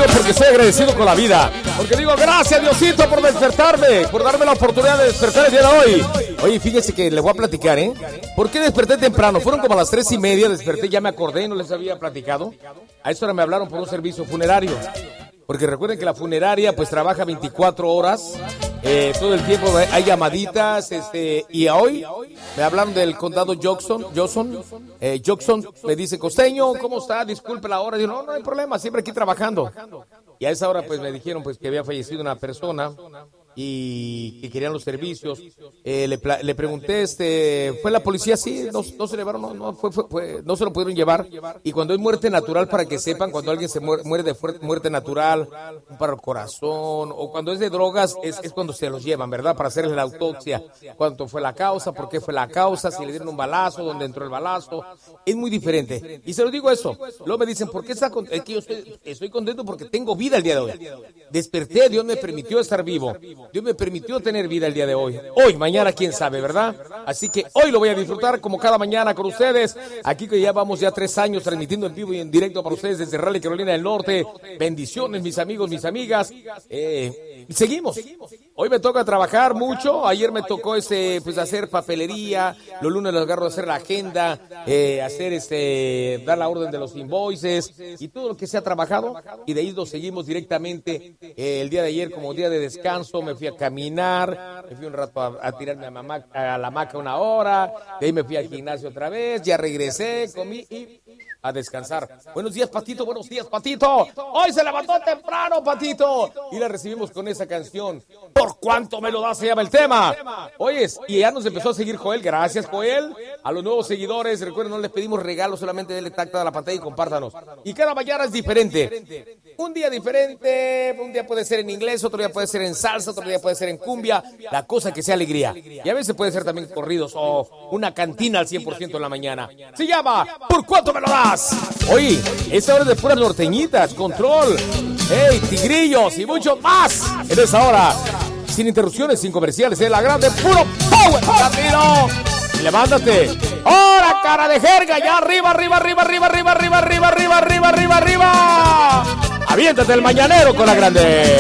agradecido porque estoy agradecido con la vida. Porque digo, gracias Diosito por despertarme, por darme la oportunidad de despertar el día de hoy. Oye, fíjese que le voy a platicar, ¿eh? ¿Por qué desperté temprano? Fueron como a las 3:30, desperté, ya me acordé, no les había platicado. A esta hora me hablaron por un servicio funerario. Porque recuerden que la funeraria pues trabaja 24 horas, todo el tiempo hay llamaditas, y hoy me hablaron del condado Jackson, me dice, costeño, ¿cómo está? Disculpe la hora. Yo, no hay problema, siempre aquí trabajando. Y a esa hora pues me dijeron pues que había fallecido una persona y que querían los servicios. Le pregunté, ¿fue la policía? Sí, no se llevaron, no se lo pudieron llevar. Y cuando hay muerte natural, para que sepan, cuando alguien se muere de muerte natural, un paro al corazón, o cuando es de drogas, es cuando se los llevan, ¿verdad? Para hacerle la autopsia. ¿Cuánto fue la causa? ¿Por qué fue la causa? Si le dieron un balazo, ¿dónde entró el balazo? Es muy diferente. Y se lo digo eso. Luego me dicen, ¿por qué está contento? Es que yo estoy contento porque tengo vida el día de hoy. Desperté, Dios me permitió estar vivo. Dios me permitió tener vida el día de hoy. Hoy, mañana, quién sabe, ¿verdad? Así que hoy lo voy a disfrutar como cada mañana con ustedes. Aquí que ya vamos 3 años transmitiendo en vivo y en directo para ustedes desde Raleigh, Carolina del Norte. Bendiciones, mis amigos, mis amigas. Seguimos. Hoy me toca trabajar mucho. Ayer me tocó pues hacer papelería. Los lunes los agarro a hacer la agenda, dar la orden de los invoices y todo lo que se ha trabajado. Y de ahí lo seguimos directamente. El día de ayer, como día de descanso, me fui a caminar, me fui un rato a tirarme a la hamaca 1 hora, de ahí me fui al gimnasio otra vez, ya regresé, comí y a descansar. Buenos días, Patito, buenos días, Patito. Hoy se levantó temprano, Patito. Y la recibimos con esa canción. ¿Por cuánto me lo da? Se llama el tema. Oyes, y ya nos empezó a seguir Joel. Gracias, Joel. A los nuevos seguidores, recuerden, no les pedimos regalos, solamente denle tacto a la pantalla y compártanos. Y cada mañana es diferente. Un día diferente, un día puede ser en inglés, otro día puede ser en salsa, otro día puede ser en cumbia. La cosa que sea alegría. Y a veces puede ser también corridos o una cantina al 100% en la mañana. Se llama ¿Por cuánto me lo das? Oye, esta hora es de puras norteñitas, control, tigrillos y mucho más. En esa hora, sin interrupciones, sin comerciales, la grande, puro power. Camino, levántate. ¡Ahora, cara de jerga! Ya arriba. Aviéntate el mañanero con la grande.